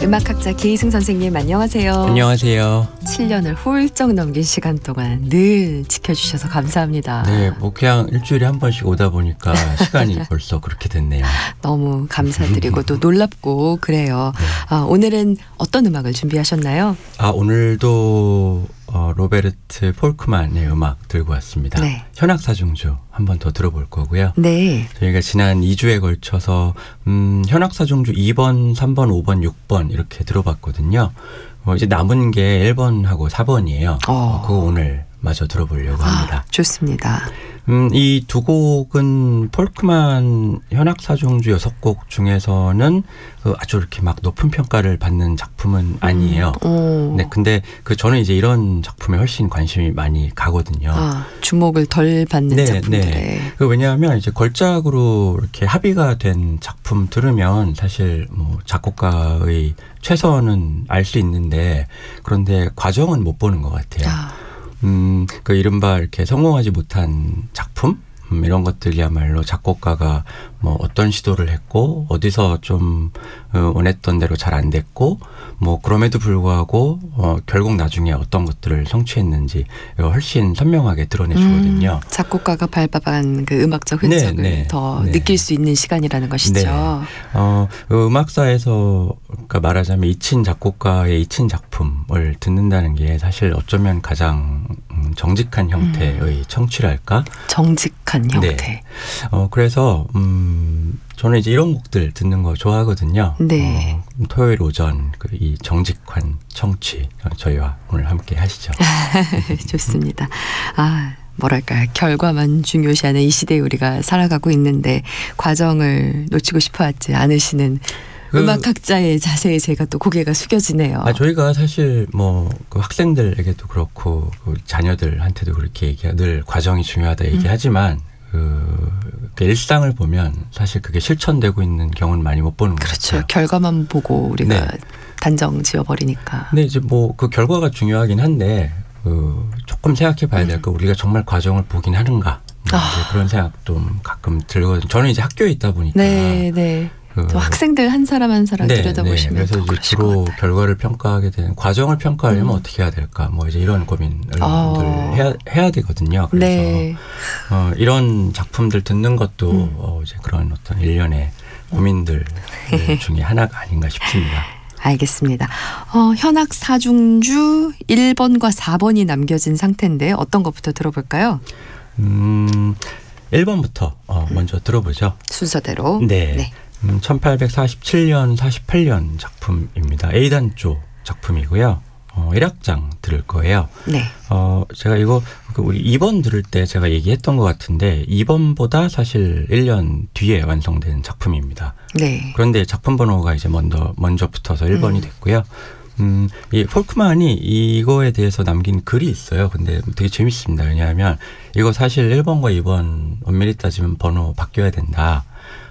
음악학자 기희승 선생님 안녕하세요. 안녕하세요. 7년을 훌쩍 넘긴 시간 동안 늘 지켜주셔서 감사합니다. 네, 뭐 그냥 일주일에 한 번씩 오다 보니까 시간이 벌써 그렇게 됐네요. 너무 감사드리고 또 놀랍고 그래요. 네. 오늘은 어떤 음악을 준비하셨나요? 오늘도 로베르트 폴크만의 음악 들고 왔습니다. 네. 현악사중주 한 번 더 들어볼 거고요. 네. 저희가 지난 2주에 걸쳐서 현악사중주 2번, 3번, 5번, 6번 이렇게 들어봤거든요. 이제 남은 게 1번하고 4번이에요. 그거 오늘 마저 들어보려고 합니다. 좋습니다. 이 두 곡은 폴크만 현악사중주 6곡 중에서는 아주 이렇게 막 높은 평가를 받는 작품은 아니에요. 네, 근데 저는 이제 이런 작품에 훨씬 관심이 많이 가거든요. 주목을 덜 받는 네, 작품들에. 네. 왜냐하면 이제 걸작으로 이렇게 합의가 된 작품 들으면 사실 뭐 작곡가의 최선은 알 수 있는데 그런데 과정은 못 보는 것 같아요. 이른바 이렇게 성공하지 못한 작품? 이런 것들이야말로 작곡가가 뭐 어떤 시도를 했고, 어디서 좀 원했던 대로 잘 안 됐고, 뭐 그럼에도 불구하고 결국 나중에 어떤 것들을 성취했는지 훨씬 선명하게 드러내주거든요. 작곡가가 밟아간 그 음악적 흔적을 더 느낄 수 있는 시간이라는 것이죠. 네. 음악사에서 그러니까 말하자면 이친 작곡가의 이친 작품을 듣는다는 게 사실 어쩌면 가장 정직한 형태의 청취랄까? 정직한 형태. 네. 그래서 저는 이제 이런 곡들 듣는 거 좋아하거든요. 네. 토요일 오전 이 정직한 청취 저희와 오늘 함께 하시죠. 좋습니다. 뭐랄까요. 결과만 중요시하는 이 시대에 우리가 살아가고 있는데 과정을 놓치고 싶어 하지 않으시는 음악학자의 자세에 제가 또 고개가 숙여지네요. 저희가 사실 그 학생들에게도 그렇고 자녀들한테도 그렇게 늘 과정이 중요하다 얘기하지만 그 일상을 보면 사실 그게 실천되고 있는 경우는 많이 못 보는 것 같아요. 그렇죠. 결과만 보고 우리가 단정 지어버리니까. 근데 이제 그 결과가 중요하긴 한데 조금 생각해 봐야 될 거 우리가 정말 과정을 보긴 하는가. 이제 그런 생각도 가끔 들거든요. 저는 이제 학교에 있다 보니까. 네. 또 학생들 한 사람 한 사람 들여다보시면 그래서 이제 주로 결과를 평가하게 되는 과정을 평가하려면 어떻게 해야 될까 이제 이런 고민을 늘 해야 되거든요. 그래서 이런 작품들 듣는 것도 이제 그런 어떤 일련의 고민들 중에 하나가 아닌가 싶습니다. 알겠습니다. 현악사중주 1번과 4번이 남겨진 상태인데 어떤 것부터 들어볼까요? 1번부터 먼저 들어보죠. 순서대로. 네. 1847년, 48년 작품입니다. A단조 작품이고요. 1악장 들을 거예요. 네. 제가 이거 우리 2번 들을 때 제가 얘기했던 것 같은데 2번보다 사실 1년 뒤에 완성된 작품입니다. 네. 그런데 작품 번호가 이제 먼저 붙어서 1번이 됐고요. 이 폴크만이 이거에 대해서 남긴 글이 있어요. 근데 되게 재밌습니다. 왜냐하면 이거 사실 1번과 2번 엄밀히 따지면 번호 바뀌어야 된다.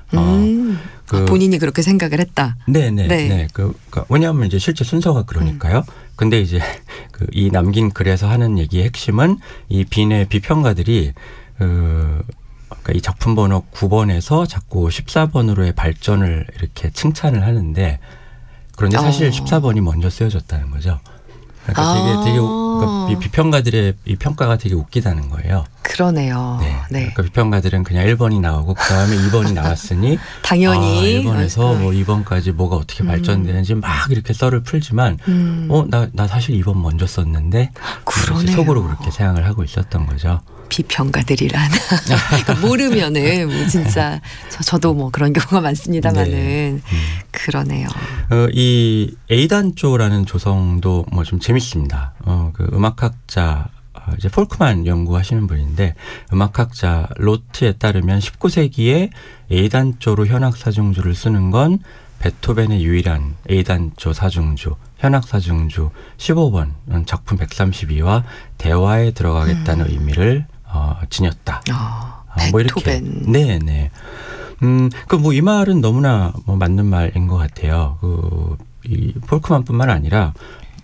본인이 그렇게 생각을 했다. 네. 왜냐하면 이제 실제 순서가 그러니까요. 근데 이제 이 남긴 글에서 하는 얘기의 핵심은 이 비평가들이 그러니까 이 작품 번호 9번에서 자꾸 14번으로의 발전을 이렇게 칭찬을 하는데 그런데 사실 14번이 먼저 쓰여졌다는 거죠. 그러니까 되게 그러니까 이 비평가들의 이 평가가 되게 웃기다는 거예요. 그러네요. 네. 그러니까 비평가들은 그냥 1번이 나오고 그다음에 2번이 나왔으니 당연히 1번에서 2번까지 뭐가 어떻게 발전되는지 막 이렇게 썰을 풀지만 나 사실 2번 먼저 썼는데 속으로 그렇게 생각을 하고 있었던 거죠. 비평가들이란 그러니까 모르면은 진짜 저도 그런 경우가 많습니다만은 그러네요. 이 A단조라는 조성도 좀 재밌습니다. 그 음악학자 이제 폴크만 연구하시는 분인데 음악학자 로트에 따르면 19세기에 A단조로 현악사중주를 쓰는 건 베토벤의 유일한 A단조 사중주, 현악사중주 15번 작품 132와 대화에 들어가겠다는 의미를 지녔다. 베토벤. 이렇게. 네. 이 말은 너무나 맞는 말인 것 같아요. 이 폴크만뿐만 아니라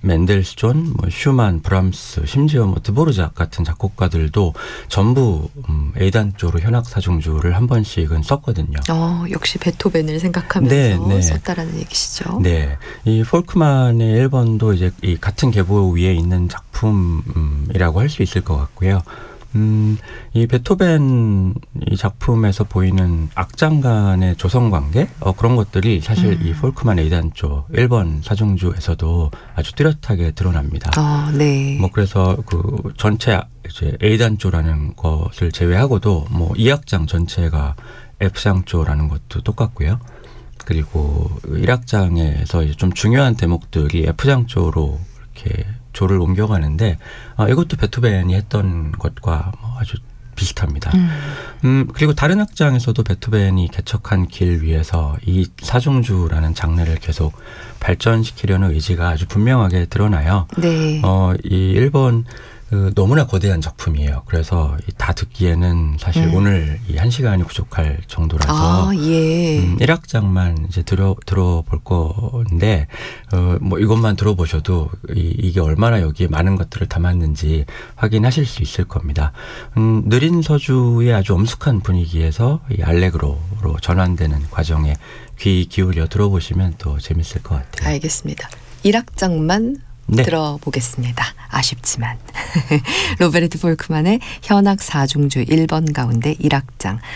멘델스존, 뭐 슈만, 브람스, 심지어 뭐 드보르작 같은 작곡가들도 전부 A단조로 현악 사중주를 한 번씩은 썼거든요. 역시 베토벤을 생각하면서 네. 썼다라는 얘기시죠. 네, 이 폴크만의 1번도 이제 이 같은 계보 위에 있는 작품이라고 할 수 있을 것 같고요. 이 베토벤 이 작품에서 보이는 악장 간의 조성 관계 그런 것들이 사실 이 폴크만 A단조 1번 사중주에서도 아주 뚜렷하게 드러납니다. 네. 뭐 그래서 그 전체 이제 A단조라는 것을 제외하고도 뭐 2악장 전체가 F장조라는 것도 똑같고요. 그리고 1악장에서 이제 좀 중요한 대목들이 F장조로 이렇게 조를 옮겨가는데 이것도 베토벤이 했던 것과 뭐 아주 비슷합니다. 그리고 다른 악장에서도 베토벤이 개척한 길 위에서 이 사중주라는 장르를 계속 발전시키려는 의지가 아주 분명하게 드러나요. 네. 이 1번 너무나 거대한 작품이에요. 그래서 다 듣기에는 사실 오늘 이 1시간이 부족할 정도라서 1악장만 이제 들어볼 건데 뭐 이것만 들어보셔도 이게 얼마나 여기에 많은 것들을 담았는지 확인하실 수 있을 겁니다. 느린 서주의 아주 엄숙한 분위기에서 이 알레그로로 전환되는 과정에 귀 기울여 들어보시면 또 재밌을 것 같아요. 알겠습니다. 1악장만 들어보겠습니다. 아쉽지만. 로베르트 폴크만의 현악 4중주 1번 가운데 1악장